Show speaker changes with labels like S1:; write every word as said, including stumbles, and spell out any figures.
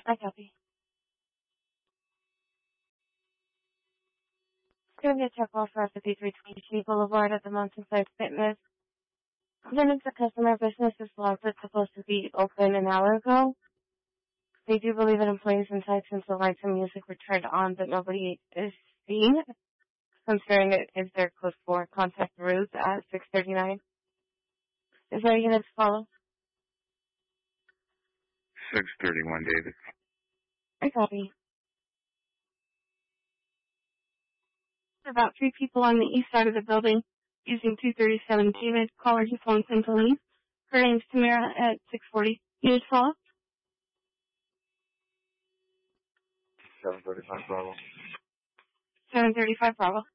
S1: I copy. Going to check off for fifty-three twenty Boulevard at the Mountainside Fitness. Then it's a customer business is locked. It's supposed to be open an hour ago. They do believe that employees inside since the lights and music were turned on, but nobody is seen. Considering it is their code for contact Ruth at six thirty-nine. Is there a unit to follow?
S2: six thirty-one, David.
S1: I copy. About three people on the east side of the building using two thirty-seven David. Caller just wants him to leave. Her name's Tamara at six forty. Unit to follow?
S2: seven thirty-five, Bravo.
S1: seven thirty-five Bravo.